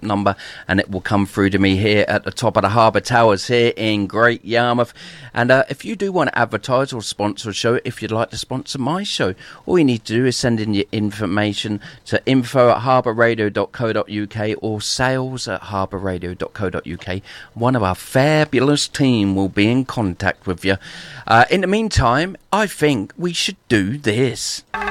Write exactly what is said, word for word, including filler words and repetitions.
number and it will come through to me here at the top of the Harbour Towers here in Great Yarmouth. And uh, if you do want to advertise or sponsor a show, if you'd like to sponsor my show, all you need to do is send in your information to info at harbourradio dot co dot uk or sales at harbourradio dot co dot uk. One of our fabulous team will be in contact with you. Uh, in the meantime, I think we should do this.